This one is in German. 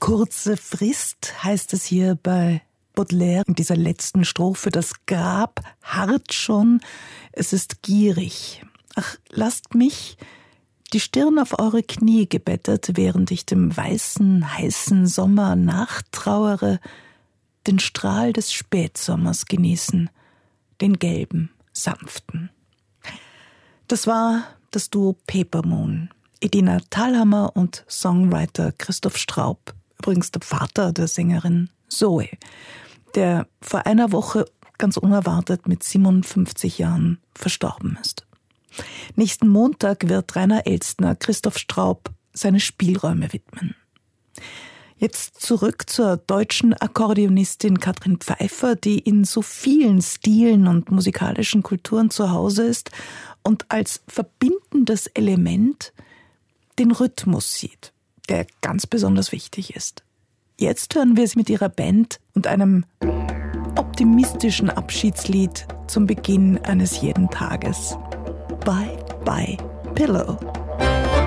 Kurze Frist heißt es hier bei Baudelaire in dieser letzten Strophe. Das Grab harrt schon, es ist gierig. Ach, lasst mich, die Stirn auf eure Knie gebettet, während ich dem weißen, heißen Sommer nachtrauere, den Strahl des Spätsommers genießen, den gelben, sanften. Das war das Duo Paper Moon. Edina Thalhammer und Songwriter Christoph Straub, übrigens der Vater der Sängerin Zoe, der vor einer Woche ganz unerwartet mit 57 Jahren verstorben ist. Nächsten Montag wird Rainer Elstner Christoph Straub seine Spielräume widmen. Jetzt zurück zur deutschen Akkordeonistin Katrin Pfeiffer, die in so vielen Stilen und musikalischen Kulturen zu Hause ist und als verbindendes Element den Rhythmus sieht, der ganz besonders wichtig ist. Jetzt hören wir sie mit ihrer Band und einem optimistischen Abschiedslied zum Beginn eines jeden Tages. Bye, bye, Pillow.